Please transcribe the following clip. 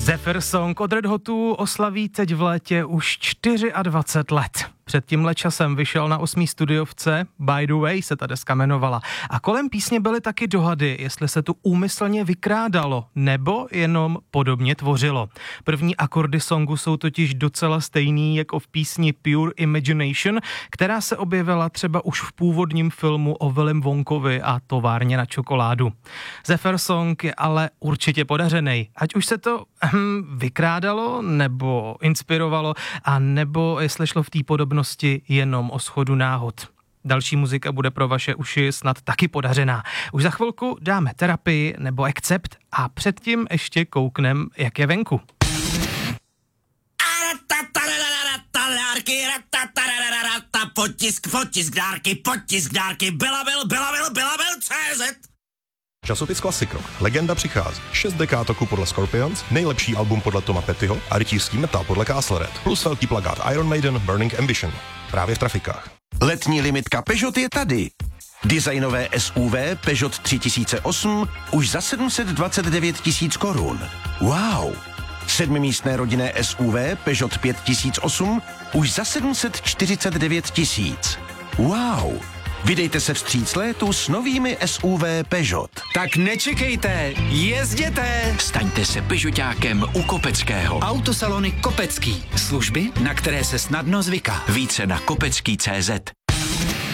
Zephyr Song od Red Hotu oslaví teď v létě už 24 let. Před tímhle časem vyšel na 8. studiovce, By the Way se ta deska jmenovala. A kolem písně byly taky dohady, jestli se tu úmyslně vykrádalo, nebo jenom podobně tvořilo. První akordy songu jsou totiž docela stejný jako v písni Pure Imagination, která se objevila třeba už v původním filmu o Willem Wonkovi a továrně na čokoládu. Zephyr Song je ale určitě podařenej. Ať už se to vykrádalo, nebo inspirovalo, a nebo jestli šlo v té podobnosti jenom o shodu náhod. Další muzika bude pro vaše uši snad taky podařená. Už za chvilku dáme Terapii nebo Accept a předtím ještě kouknem, jak je venku. Potisk dárky, Belabil.cz. Časopis Classic Rock. Legenda přichází. 6 dekád roku podle Scorpions, nejlepší album podle Toma Pettyho a rytířský metal podle Castle Red. Plus velký plakát Iron Maiden Burning Ambition. Právě v trafikách. Letní limitka Peugeot je tady. Designové SUV Peugeot 3008 už za 729 000 korun. Wow! 7místné rodinné SUV Peugeot 5008 už za 749 000. Wow! Vydejte se vstříc létu s novými SUV Peugeot. Tak nečekejte, jezděte! Staňte se Peugeotákem u Kopeckého. Autosalony Kopecký. Služby, na které se snadno zvyká. Více na kopecký.cz.